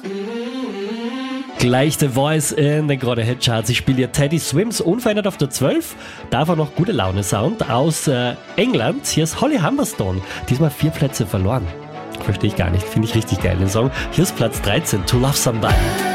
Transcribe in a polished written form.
Gleich The Voice in den gerade Hitcharts. Ich spiele hier Teddy Swims unverändert auf der 12. Davon noch gute Laune Sound aus England. Hier ist Holly Humberstone. Diesmal 4 Plätze verloren. Verstehe ich gar nicht. Finde ich richtig geil den Song. Hier ist Platz 13. To Love Somebody.